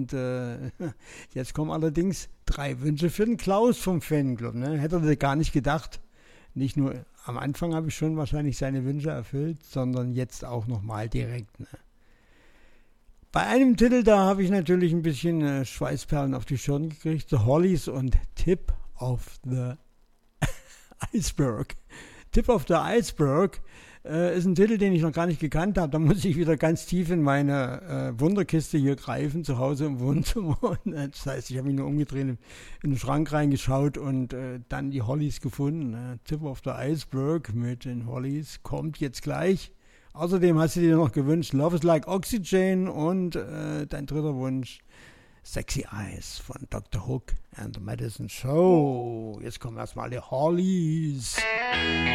Und jetzt kommen allerdings 3 Wünsche für den Klaus vom Fanclub. Ne? Hätte er gar nicht gedacht. Nicht nur am Anfang habe ich schon wahrscheinlich seine Wünsche erfüllt, sondern jetzt auch nochmal direkt. Ne? Bei einem Titel, da habe ich natürlich ein bisschen Schweißperlen auf die Stirn gekriegt. The Hollies und Tip of the Iceberg. Tip of the Iceberg ist ein Titel, den ich noch gar nicht gekannt habe. Da muss ich wieder ganz tief in meine Wunderkiste hier greifen, zu Hause im Wohnzimmer. Das heißt, ich habe mich nur umgedreht, in den Schrank reingeschaut und dann die Hollies gefunden. Tip of the Iceberg mit den Hollies kommt jetzt gleich. Außerdem hast du dir noch gewünscht Love is Like Oxygen und dein dritter Wunsch Sexy Eyes von Dr. Hook and the Medicine Show. Jetzt kommen erstmal die Hollies.